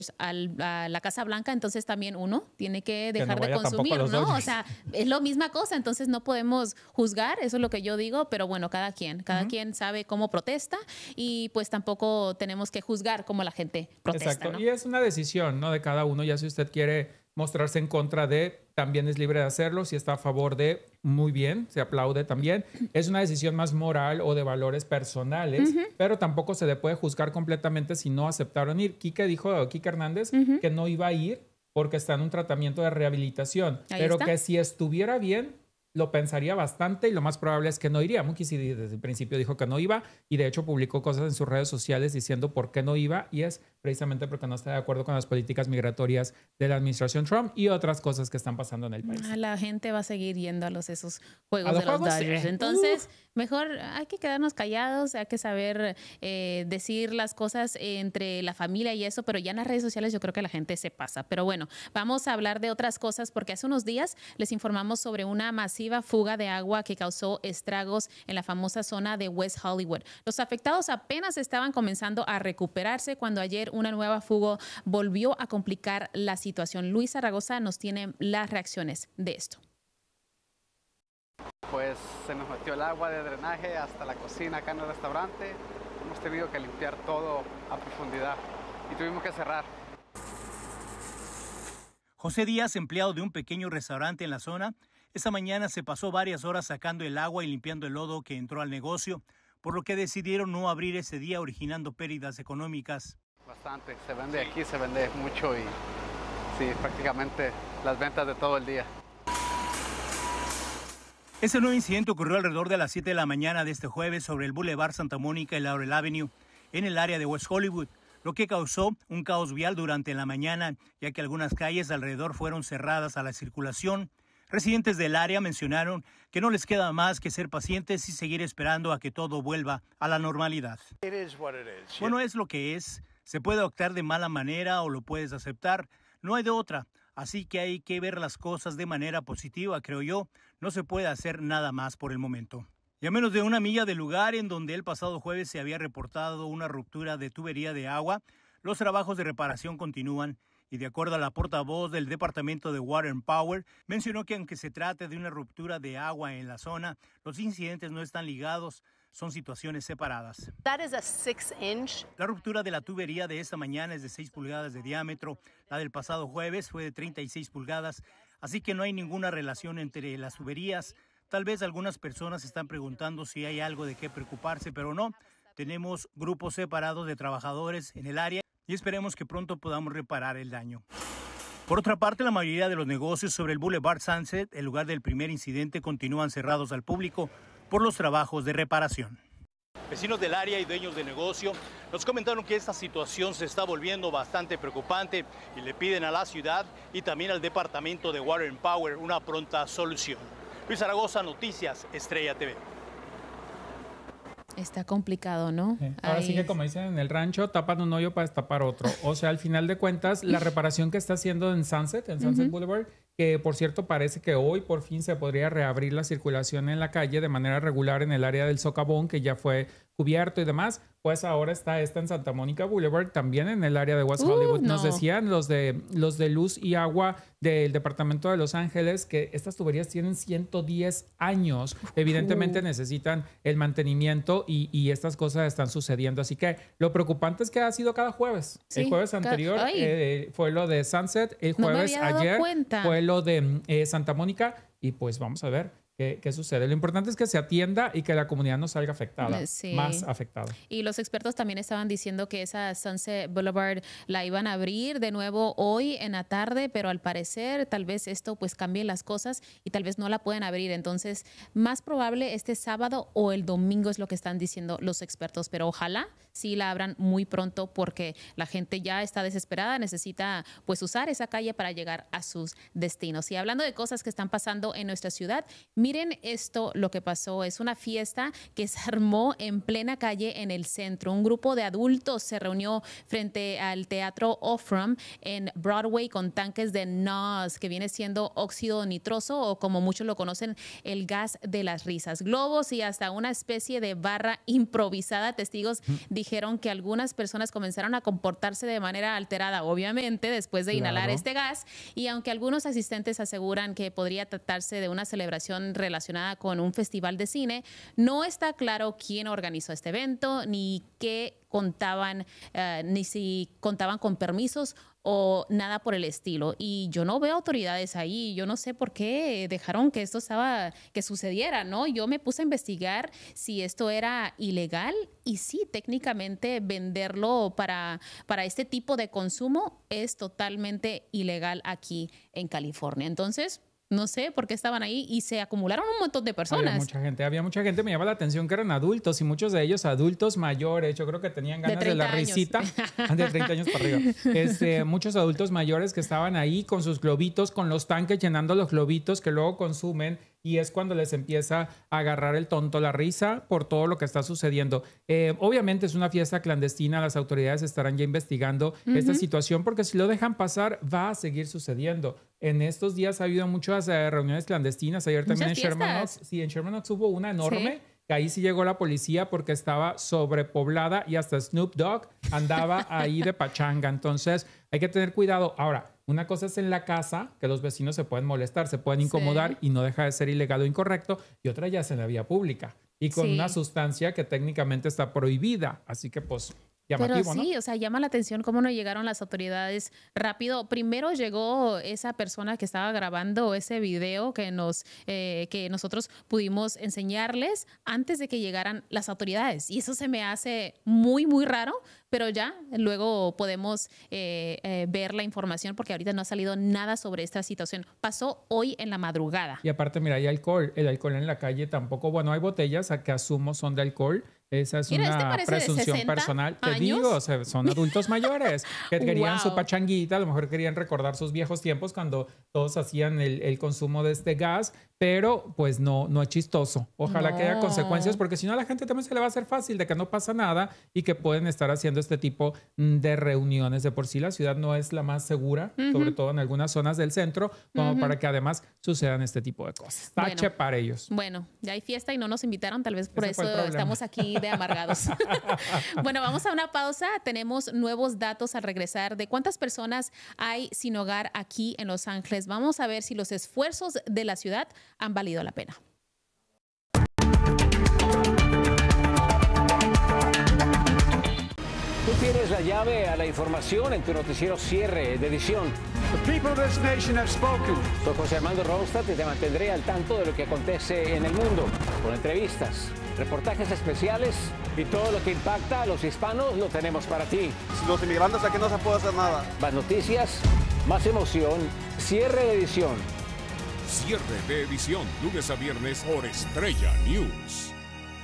a la Casa Blanca, entonces también uno tiene que dejar no de vaya tampoco a consumir, los ¿no? O Dodgers. sea, es la misma cosa, entonces no podemos juzgar, eso es lo que yo digo, pero bueno, cada Ujú. quien sabe cómo protesta y pues tampoco tenemos que juzgar cómo la gente protesta, Exacto. ¿no? Y es una decisión, ¿no? De cada uno. Ya si usted quiere mostrarse en contra de, también es libre de hacerlo. Si está a favor de, muy bien, se aplaude también. Es una decisión más moral o de valores personales, pero tampoco se le puede juzgar completamente si no aceptaron ir. Kike Hernández que no iba a ir porque está en un tratamiento de rehabilitación, Ahí pero está. que si estuviera bien, lo pensaría bastante y lo más probable es que no iría. Mookie sí desde el principio dijo que no iba y de hecho publicó cosas en sus redes sociales diciendo por qué no iba y es precisamente porque no está de acuerdo con las políticas migratorias de la administración Trump y otras cosas que están pasando en el país. La gente va a seguir yendo a esos A juegos los de los juegos, Dodgers. Entonces, mejor hay que quedarnos callados, hay que saber decir las cosas entre la familia y eso, pero ya en las redes sociales yo creo que la gente se pasa. Pero bueno, vamos a hablar de otras cosas porque hace unos días les informamos sobre una masiva fuga de agua que causó estragos en la famosa zona de West Hollywood. Los afectados apenas estaban comenzando a recuperarse cuando ayer una nueva fuga volvió a complicar la situación. Luis Zaragoza nos tiene las reacciones de esto. Pues se nos metió el agua de drenaje hasta la cocina acá en el restaurante. Hemos tenido que limpiar todo a profundidad y tuvimos que cerrar. José Díaz, empleado de un pequeño restaurante en la zona, esta mañana se pasó varias horas sacando el agua y limpiando el lodo que entró al negocio, por lo que decidieron no abrir ese día, originando pérdidas económicas. Bastante, se vende aquí, se vende mucho y sí, prácticamente las ventas de todo el día. Ese nuevo incidente ocurrió alrededor de las 7 de la mañana de este jueves sobre el Boulevard Santa Mónica y Laurel Avenue, en el área de West Hollywood, lo que causó un caos vial durante la mañana, ya que algunas calles alrededor fueron cerradas a la circulación. Residentes del área mencionaron que no les queda más que ser pacientes y seguir esperando a que todo vuelva a la normalidad. Bueno, es lo que es. Se puede actuar de mala manera o lo puedes aceptar. No hay de otra. Así que hay que ver las cosas de manera positiva, creo yo. No se puede hacer nada más por el momento. Y a menos de una milla del lugar en donde el pasado jueves se había reportado una ruptura de tubería de agua, los trabajos de reparación continúan. Y de acuerdo a la portavoz del Departamento de Water and Power, mencionó que aunque se trate de una ruptura de agua en la zona, los incidentes no están ligados, son situaciones separadas. La ruptura de la tubería de esta mañana es de 6 pulgadas de diámetro, la del pasado jueves fue de 36 pulgadas, así que no hay ninguna relación entre las tuberías. Tal vez algunas personas están preguntando si hay algo de qué preocuparse, pero no. Tenemos grupos separados de trabajadores en el área y esperemos que pronto podamos reparar el daño. Por otra parte, la mayoría de los negocios sobre el Boulevard Sunset, el lugar del primer incidente, continúan cerrados al público por los trabajos de reparación. Vecinos del área y dueños de negocio nos comentaron que esta situación se está volviendo bastante preocupante y le piden a la ciudad y también al Departamento de Water and Power una pronta solución. Luis Zaragoza, Noticias Estrella TV. Está complicado, ¿no? Ahora sí que como dicen en el rancho, tapan un hoyo para destapar otro. O sea, al final de cuentas, la reparación que está haciendo en Sunset Boulevard, que por cierto parece que hoy por fin se podría reabrir la circulación en la calle de manera regular en el área del Socavón, que ya fue cubierto y demás, pues ahora está esta en Santa Mónica Boulevard, también en el área de West Hollywood. Nos decían los de Luz y Agua del Departamento de Los Ángeles que estas tuberías tienen 110 años. Evidentemente necesitan el mantenimiento y estas cosas están sucediendo. Así que lo preocupante es que ha sido cada jueves. Sí, el jueves anterior fue lo de Sunset, el jueves ayer fue lo de Santa Mónica y pues vamos a ver qué sucede. Lo importante es que se atienda y que la comunidad no salga afectada, más afectada. Y los expertos también estaban diciendo que esa Sunset Boulevard la iban a abrir de nuevo hoy en la tarde, pero al parecer tal vez esto pues cambie las cosas y tal vez no la pueden abrir. Entonces, más probable este sábado o el domingo es lo que están diciendo los expertos, pero ojalá sí la abran muy pronto porque la gente ya está desesperada, necesita pues usar esa calle para llegar a sus destinos. Y hablando de cosas que están pasando en nuestra ciudad, Miren esto, lo que pasó. Es una fiesta que se armó en plena calle en el centro. Un grupo de adultos se reunió frente al Teatro Off-Ram en Broadway con tanques de NOS, que viene siendo óxido nitroso o como muchos lo conocen, el gas de las risas. Globos y hasta una especie de barra improvisada. Testigos dijeron que algunas personas comenzaron a comportarse de manera alterada, obviamente, después de inhalar este gas. Y aunque algunos asistentes aseguran que podría tratarse de una celebración relacionada con un festival de cine, no está claro quién organizó este evento, ni qué contaban, ni si contaban con permisos o nada por el estilo. Y yo no veo autoridades ahí. Yo no sé por qué dejaron que esto que sucediera, ¿no? Yo me puse a investigar si esto era ilegal y sí, técnicamente venderlo para este tipo de consumo es totalmente ilegal aquí en California. Entonces, no sé por qué estaban ahí y se acumularon un montón de personas. Había mucha gente. Me llama la atención que eran adultos y muchos de ellos adultos mayores. Yo creo que tenían ganas de la risita. De 30 años para arriba. Muchos adultos mayores que estaban ahí con sus globitos, con los tanques llenando los globitos que luego consumen. Y es cuando les empieza a agarrar el tonto la risa por todo lo que está sucediendo. Obviamente es una fiesta clandestina. Las autoridades estarán ya investigando esta situación porque si lo dejan pasar va a seguir sucediendo. En estos días ha habido muchas reuniones clandestinas. Ayer también en Sherman Oaks. Sí, en Sherman Oaks hubo una enorme. Sí. Que ahí sí llegó la policía porque estaba sobrepoblada y hasta Snoop Dogg andaba ahí de pachanga. Entonces hay que tener cuidado. Ahora, una cosa es en la casa, que los vecinos se pueden molestar, se pueden incomodar y no deja de ser ilegal o incorrecto. Y otra ya es en la vía pública y con una sustancia que técnicamente está prohibida. Así que pues... Pero sí, ¿no? O sea, llama la atención cómo no llegaron las autoridades rápido. Primero llegó esa persona que estaba grabando ese video que nosotros pudimos enseñarles antes de que llegaran las autoridades. Y eso se me hace muy, muy raro, pero ya luego podemos ver la información porque ahorita no ha salido nada sobre esta situación. Pasó hoy en la madrugada. Y aparte, mira, hay alcohol. El alcohol en la calle tampoco. Bueno, hay botellas que asumo son de alcohol. Esa es una presunción personal. Te digo, o sea, son adultos mayores que querían su pachanguita, a lo mejor querían recordar sus viejos tiempos cuando todos hacían el consumo de este gas, pero pues no es chistoso. Ojalá que haya consecuencias, porque si no a la gente también se le va a hacer fácil de que no pasa nada y que pueden estar haciendo este tipo de reuniones. De por sí la ciudad no es la más segura, sobre todo en algunas zonas del centro, como para que además sucedan este tipo de cosas. Tache para ellos. Bueno, ya hay fiesta y no nos invitaron, tal vez por eso estamos aquí de amargados. Bueno, vamos a una pausa. Tenemos nuevos datos al regresar de cuántas personas hay sin hogar aquí en Los Ángeles. Vamos a ver si los esfuerzos de la ciudad han valido la pena. Tú tienes la llave a la información en tu noticiero cierre de edición. The people of this nation have spoken. Soy José Armando Ronstadt y te mantendré al tanto de lo que acontece en el mundo, con entrevistas, reportajes especiales y todo lo que impacta a los hispanos lo tenemos para ti. Los inmigrantes aquí no se puede hacer nada. Más noticias, más emoción, cierre de edición. Cierre de edición, lunes a viernes por Estrella News.